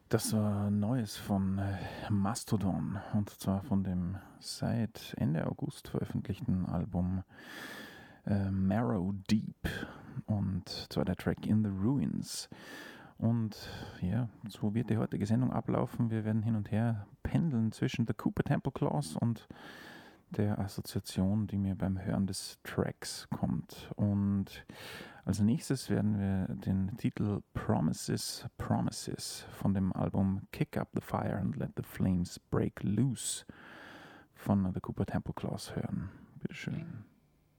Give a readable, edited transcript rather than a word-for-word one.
Das war Neues von Mastodon, und zwar von dem seit Ende August veröffentlichten Album Marrow Deep, und zwar der Track In the Ruins. Und ja, so wird die heutige Sendung ablaufen. Wir werden hin und her pendeln zwischen The Cooper Temple Clause und der Assoziation, die mir beim Hören des Tracks kommt. Und als nächstes werden wir den Titel Promises, Promises von dem Album Kick Up the Fire and Let the Flames Break Loose von The Cooper Temple Clause hören. Bitteschön.